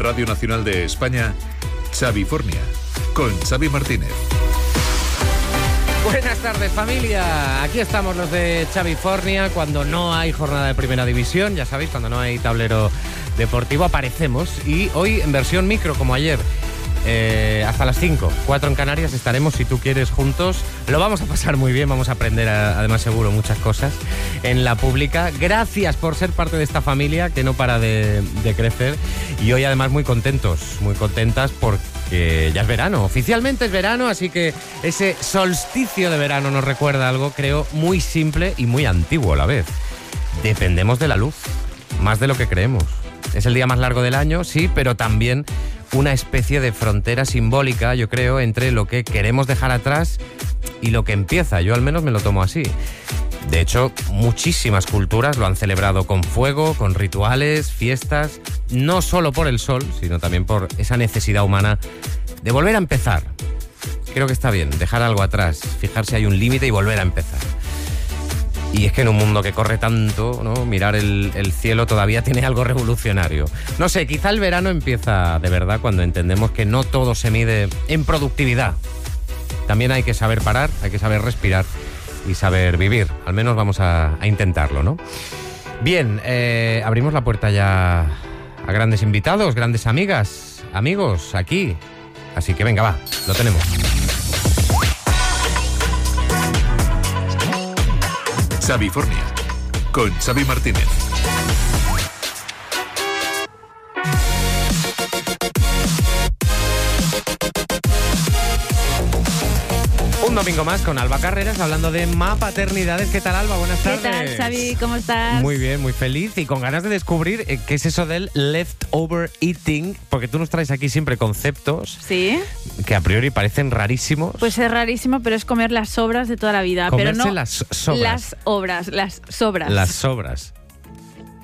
Radio Nacional de España, Xavifornia, con Xavi Martínez. Buenas tardes, familia. Aquí estamos los de Xavifornia cuando no hay jornada de primera división. Ya sabéis, cuando no hay tablero deportivo aparecemos. Y hoy en versión micro, como ayer. Hasta las 5, 4 en Canarias estaremos, si tú quieres, juntos. Lo vamos a pasar muy bien, vamos a aprender además seguro muchas cosas en la pública. Gracias por ser parte de esta familia que no para de crecer. Y hoy además muy contentas porque ya es verano, oficialmente es verano, así que ese solsticio de verano nos recuerda algo, creo, muy simple y muy antiguo a la vez. Dependemos de la luz, más de lo que creemos. Es el día más largo del año, sí, pero también una especie de frontera simbólica, yo creo, entre lo que queremos dejar atrás y lo que empieza. Yo al menos me lo tomo así. De hecho, muchísimas culturas lo han celebrado con fuego, con rituales, fiestas, no solo por el sol, sino también por esa necesidad humana de volver a empezar. Creo que está bien, dejar algo atrás, fijarse hay un límite y volver a empezar. Y es que en un mundo que corre tanto, ¿no? Mirar el cielo todavía tiene algo revolucionario. No sé, quizá el verano empieza de verdad cuando entendemos que no todo se mide en productividad. También hay que saber parar, hay que saber respirar y saber vivir. Al menos vamos a intentarlo, ¿no? Bien, abrimos la puerta ya a grandes invitados, grandes amigas, amigos, aquí. Así que venga, va, lo tenemos. Xavifornia, con Xavi Martínez. Un domingo más con Alba Carreras hablando de paternidades. ¿Qué tal, Alba? Buenas tardes. ¿Qué tal, Xavi? ¿Cómo estás? Muy bien, muy feliz y con ganas de descubrir qué es eso del leftover eating, porque tú nos traes aquí siempre conceptos ¿Sí? que a priori parecen rarísimos. Pues es rarísimo, pero es comer las sobras de toda la vida. Comerse pero no las sobras. las sobras. Las sobras.